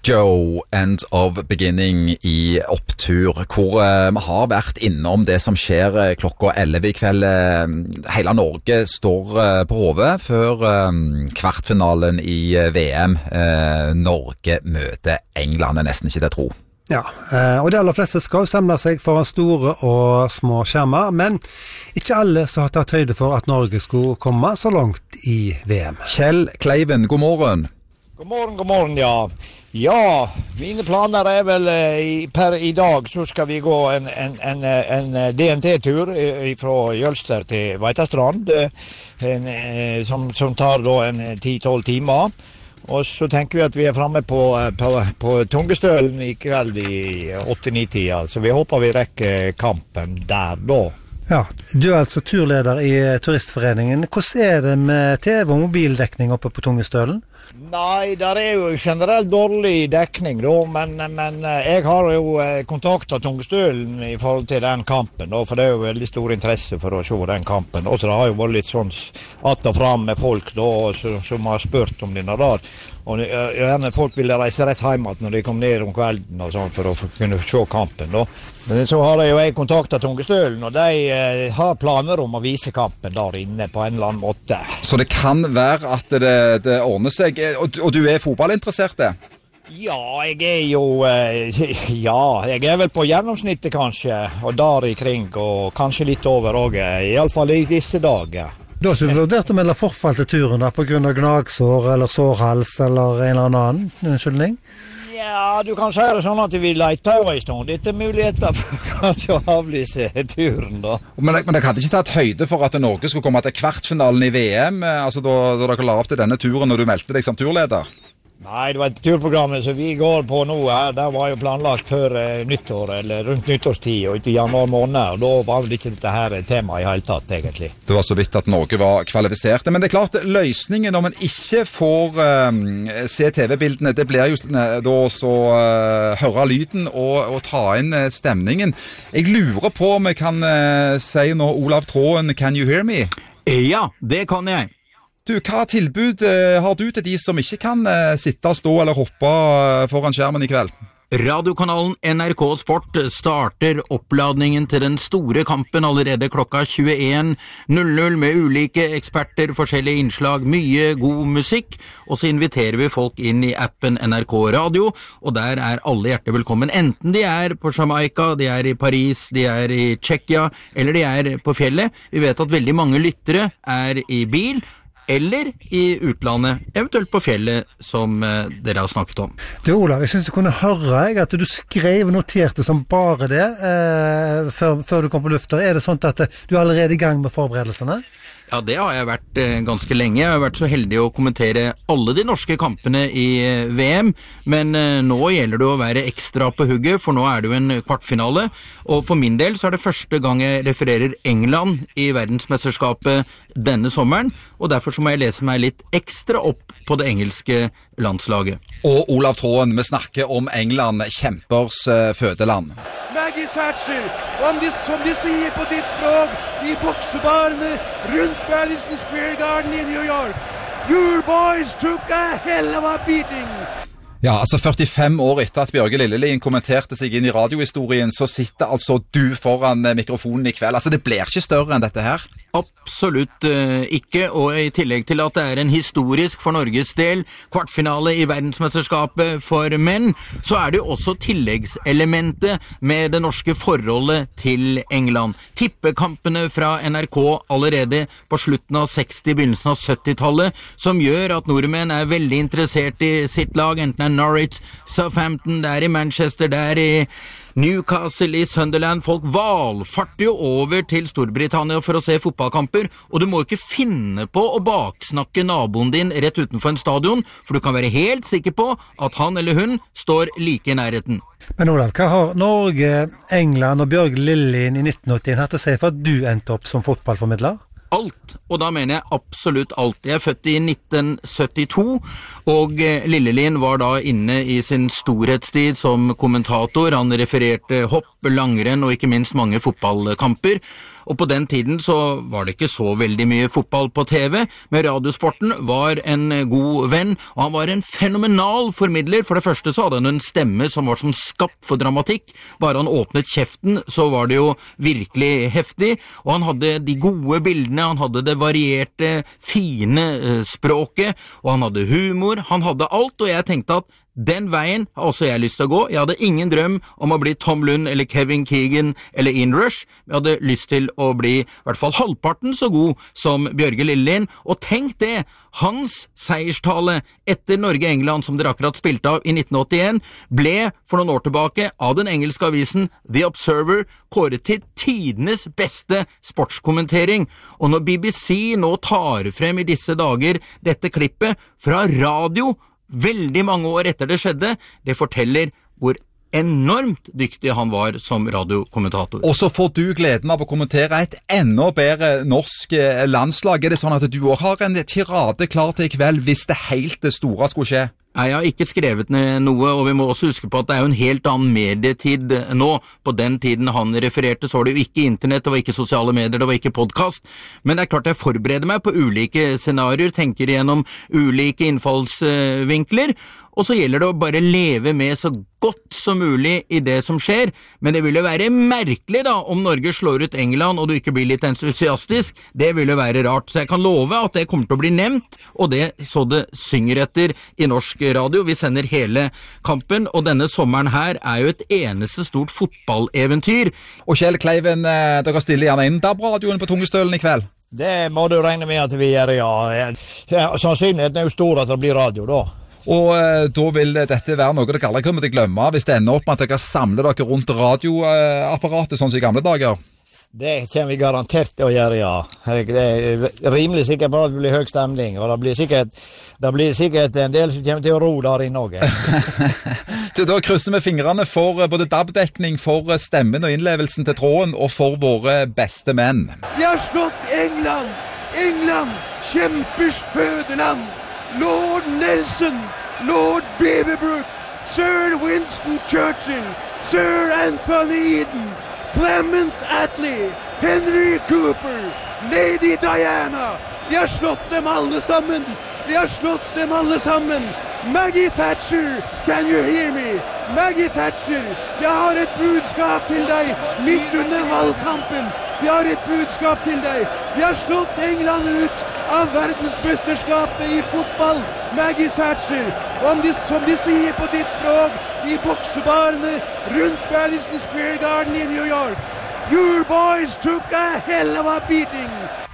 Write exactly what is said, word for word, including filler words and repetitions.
Joe, End of Beginning i opptur, hvor eh, vi har vært innom det som skjer eh, klokka elleve i kveld. Eh, hele Norge står eh, på hodet før eh, kvartfinalen i eh, V M. Eh, Norge møter England, er nesten ikke det tro. Ja, og de aller fleste skal samle seg foran store og små skjermer, men ikke alle så har tatt høyde for at Norge skulle komme så langt i V M. Kjell Kleiven, god morgen. God morgen, god morgen, ja. Ja, mine planer er vel i, per i dag så skal vi gå en, en, en, en D N T-tur fra Jølster til Veitastrand, en, som, som tar da en ti tolv timer. Og så tenker vi at vi er fremme på, på, på Tungestølen i kveld i åtte ni tida, så vi håper vi rekker kampen der da. Ja, du er altså turleder i Turistforeningen. Hvordan er det med T V og mobildekning oppe på Tungestølen? Nei, der er jo generelt dårlig dekning da, men, men jeg har jo kontaktet Tungestølen i forhold til den kampen da, for det er jo veldig stor interesse for å se den kampen. Og så det har jo vært litt sånn att og fram med folk da, som, som har spurt om denne der. Og gjerne folk ville reise rett hjem når de kom ned om kvelden og sånn, for å kunne se kampen da. Men så har jeg jo jeg kontaktet Tungestølen, og de eh, har planer om å vise kampen der inne på en eller annen måte. Så det kan være at det, det ordner seg, og, og du er fotballinteressert det? Ja, jeg er jo, eh, ja, jeg er vel på gjennomsnittet kanskje, og der i kring, og kanskje litt over også, i alle fall i disse dager. Du har ikke vurdert å melde forfall til turen da, på grunn av gnagsår eller sårhals eller en eller annen unnskyldning? Ja, du kan si det sånn at vi leter jo en stund. Dette er muligheter for kanskje å avlyse turen da. Men, men dere hadde ikke tatt høyde for at Norge skulle komme til kvartfinalen i V M, altså da, da dere la opp til denne turen når du meldte deg som turleder? Nei, det var et turprogrammet som vi går på nå her. Det var jo planlagt før eh, nyttår, eller rundt nyttårstid, og ut i januar måned. Og da var vel ikke dette her tema i hele tatt, egentlig. Det var så vidt at Norge var kvalifiserte. Men det er klart, løsningen når man ikke får um, se T V-bildene, det blir jo da så uh, høre lyden og, og ta inn uh, stemningen. Jeg lurer på om jeg kan uh, si nå, Olav Tråen, can you hear me? Ja, det kan jeg. Du, hva tilbud uh, har du til de som ikke kan uh, sitte, stå eller hoppe uh, foran skjermen i kveld? Radiokanalen N R K Sport starter oppladningen til den store kampen allerede klokka tjueen null null med ulike eksperter, forskjellige innslag, mye god musikk, og så inviterer vi folk inn i appen N R K Radio, og der er alle hjertelig velkommen, enten de er på Jamaica, de er i Paris, de er i Tsjekkia, eller de er på fjellet. Vi vet at veldig mange lyttere er i bil, eller i utlandet, eventuelt på fjellet, som eh, dere har snakket om. Du, Olav, jeg synes jeg kunne høre jeg, at du skrev og noterte som bare det eh, før, før du kom på lufta. Er det sånn at du er allerede i gang med forberedelsene? Ja, det har jeg vært eh, ganske lenge. Jeg har vært så heldig å kommentere alle de norske kampene i eh, V M, men eh, nå gjelder det å være ekstra på hugget, for nå er det jo en kvartfinale, og for min del så er det første gang jeg refererer England i verdensmesterskapet denne sommeren, og derfor så må jeg lese meg litt ekstra opp på det engelske landslaget. Og Olav Tråen, vi snakker om England, kjempers uh, fødeland. Maggie Thatcher, om de, som de sier på ditt språk, i boksebarene rundt Madison Square Garden i New York. Your boys took a hell of a beating. Ja, altså førtifem år etter at Bjørge Lillelien kommenterte seg inn i radiohistorien, så sitter altså du foran mikrofonen i kveld. Altså det blir ikke større enn dette her. Absolutt uh, ikke, og i tillegg til at det er en historisk for Norges del kvartfinale i verdensmesterskapet for menn, så er det jo også tilleggselementet med det norske forholdet til England. Tippekampene fra N R K allerede på slutten av seksti, begynnelsen av syttitallet, som gjør at nordmenn er veldig interessert i sitt lag, enten det er Norwich, Southampton, det er i Manchester, det er i Newcastle, i Sunderland. Folk valfarter jo over til Storbritannia for å se fotballkamper, og du må ikke finne på å baksnakke naboen din rett utenfor en stadion, for du kan være helt sikker på at han eller hun står like i nærheten. Men Olav, hva har Norge, England og Bjørge Lillelien i nitten åttien hatt å si for at du endte opp som fotballformidler? Alt, og da mener jeg absolutt alt. Jeg er født i nitten syttito, og Lillelien var da inne i sin storhetstid som kommentator. Han refererte hopp, langrenn og ikke minst mange fotballkamper. og på den tiden så var det ikke så veldig mye fotball på T V, men radiosporten var en god venn, og han var en fenomenal formidler. For det første så hadde han en stemme som var som skapt for dramatikk. Bare han åpnet kjeften, så var det jo virkelig heftig, og han hadde de gode bildene, han hadde det varierte, fine språket, og han hadde humor, han hadde alt, og jeg tenkte at den veien har også jeg lyst til å gå. Jeg hadde ingen drøm om å bli Tom Lund eller Kevin Keegan eller Ian Rush. Jeg hadde lyst til å bli i hvert fall halvparten så god som Bjørge Lillelien. Og tenk det, hans seierstale etter Norge-England, som dere akkurat spilte av i nitten åttien, ble for noen år tilbake av den engelske avisen The Observer kåret til tidenes beste sportskommentering. Og når B B C nå tar frem i disse dager dette klippet fra radio, veldig mange år etter det skjedde, det forteller hvor enormt dyktig han var som radiokommentator. Og så får du gleden av å kommentere et enda bedre norsk landslag. Er det sånn at du også har en tirade klar til i kveld hvis det helt store skulle skje? Nei, jeg har ikke skrevet ned noe, og vi må også huske på at det er jo en helt annen medietid nå. På den tiden han refererte, så var det jo ikke internett, det var ikke sosiale medier, det var ikke podcast. Men det er klart jeg forbereder meg på ulike scenarier, tenker igjennom ulike innfallsvinkler, og så gjelder det å bare leve med så godt som mulig i det som skjer. Men det ville være merkelig da, om Norge slår ut England, og du ikke blir litt entusiastisk. Det ville være rart, så jeg kan love at det kommer til å bli nevnt, og det så det synger etter i norsk radio. Vi sender hele kampen, og denne sommeren her er jo et eneste stort fotballeventyr. Og Kjell Kleiven, dere stiller gjerne inn DAB-radioen på Tungestølen i kveld? Det må du regne med at vi gjør, ja. Sannsynligheten er jo stor at det blir radio da. Og eh, da vil dette være noe dere aldri kommer til å glemme hvis det ender opp med at dere samler dere rundt radioapparatet sånn som i gamle dager. Det kommer vi garantert til å gjøre, ja. Det er rimelig sikkert på at det blir høy stemning, og det blir sikkert, det blir sikkert en del som kommer til å ro der inne også. Da krysser vi fingrene for både D A B-dekning, for stemmen og innlevelsen til tråden, og for våre beste menn. Vi har slått England! England, kjempers fødeland! Lord Nelson, Lord Beaverbrook, Sir Winston Churchill, Sir Anthony Eden, Clement Attlee, Henry Cooper, Lady Diana. Vi har slått dem alle sammen. Vi har slått dem alle sammen. Maggie Thatcher, can you hear me? Maggie Thatcher, jeg har et budskap til deg midt under valgkampen. Vi har et budskap til deg. Vi har slått England ut av verdensmesterskapet i fotball. Maggie Thatcher, om de, som de sier på ditt språk, i boksebarene rundt Madison Square Garden i New York. Your boys took a hell of a beating.